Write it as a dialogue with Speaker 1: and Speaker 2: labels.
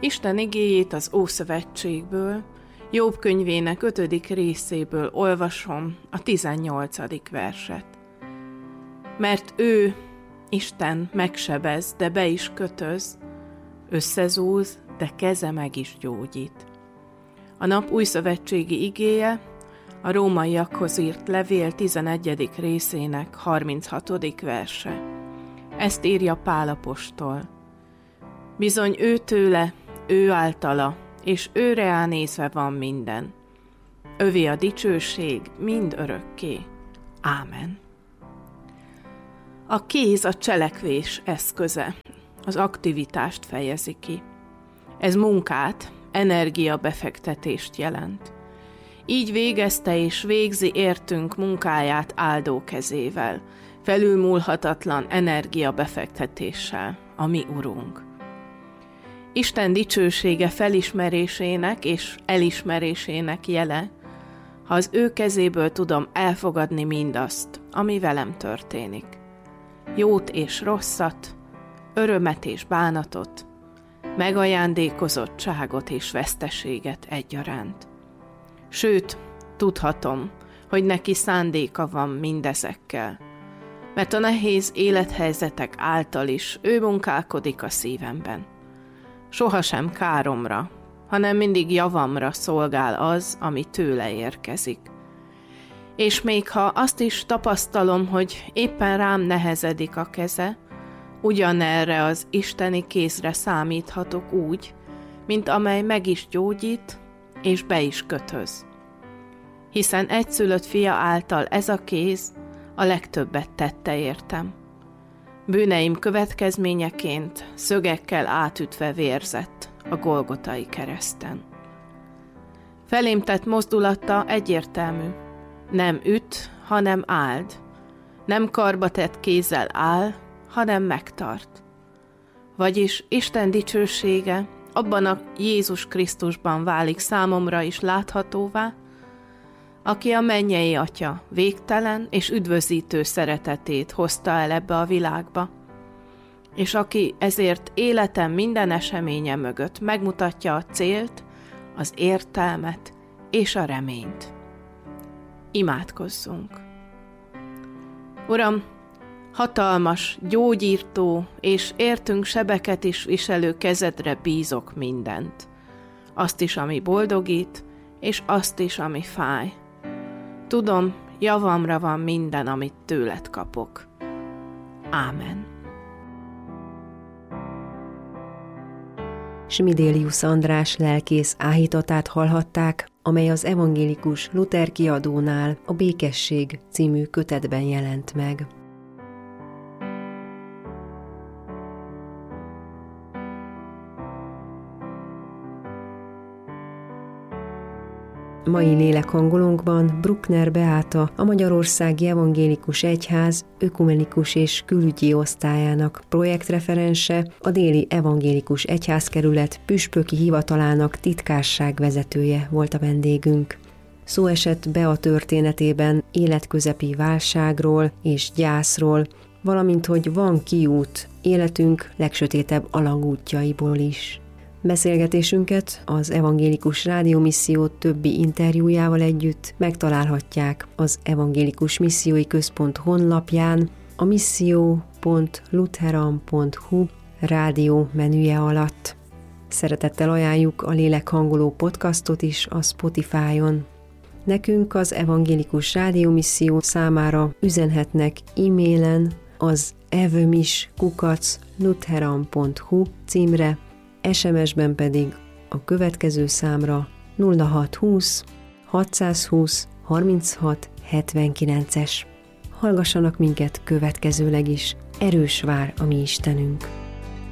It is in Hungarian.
Speaker 1: Isten igéjét az Ószövetségből, Jobb könyvének 5. részéből olvasom a 18. verset. Mert ő, Isten megsebez, de be is kötöz, összezúz, de keze meg is gyógyít. A nap újszövetségi igéje a Rómaiakhoz írt levél 11. részének 36. verse. Ezt írja Pál apostol. Bizony ő tőle, ő általa, és őre nézve van minden. Övé a dicsőség mind örökké. Ámen. A kéz a cselekvés eszköze, az aktivitást fejezi ki. Ez munkát, energiabefektetést jelent. Így végezte és végzi értünk munkáját áldó kezével, felülmúlhatatlan energiabefektetéssel, a mi Urunk. Isten dicsősége felismerésének és elismerésének jele, ha az ő kezéből tudom elfogadni mindazt, ami velem történik. Jót és rosszat, örömet és bánatot, megajándékozottságot és veszteséget egyaránt. Sőt, tudhatom, hogy neki szándéka van mindezekkel, mert a nehéz élethelyzetek által is ő munkálkodik a szívemben. Sohasem káromra, hanem mindig javamra szolgál az, ami tőle érkezik. És még ha azt is tapasztalom, hogy éppen rám nehezedik a keze, ugyanerre az isteni kézre számíthatok úgy, mint amely meg is gyógyít, és be is kötöz. Hiszen egyszülött fia által ez a kéz a legtöbbet tette értem. Bűneim következményeként szögekkel átütve vérzett a Golgotai kereszten. Felém tett mozdulata egyértelmű. Nem üt, hanem áld. Nem karba tett kézzel áll, hanem megtart. Vagyis Isten dicsősége abban a Jézus Krisztusban válik számomra is láthatóvá, aki a mennyei Atya végtelen és üdvözítő szeretetét hozta el ebbe a világba, és aki ezért életem minden eseménye mögött megmutatja a célt, az értelmet és a reményt. Imádkozzunk! Uram, hatalmas, gyógyírtó és értünk sebeket is viselő kezedre bízok mindent. Azt is, ami boldogít, és azt is, ami fáj. Tudom, javamra van minden, amit tőled kapok. Ámen.
Speaker 2: Smidélius András lelkész áhítatát hallhatták, amely az Evangélikus Luther kiadónál a Békesség című kötetben jelent meg. Mai lélekhangolónkban Bruckner Beáta, a Magyarországi Evangélikus Egyház ökumenikus és külügyi osztályának projektreferense, a Déli Evangélikus Egyházkerület püspöki hivatalának titkárságvezetője volt a vendégünk. Szó esett Bea történetében életközepi válságról és gyászról, valamint hogy van kiút életünk legsötétebb alagútjaiból is. Beszélgetésünket az Evangélikus Rádiómisszió többi interjújával együtt megtalálhatják az Evangélikus Missziói Központ honlapján, a misszió.lutheran.hu rádió menüje alatt. Szeretettel ajánljuk a lélekhangoló podcastot is a Spotify-on. Nekünk az Evangélikus Rádiómisszió számára üzenhetnek e-mailen az evömis@lutheran.hu címre, SMS-ben pedig a következő számra 0620 620 36 79-es. Hallgassanak minket következőleg is, erős vár a mi Istenünk!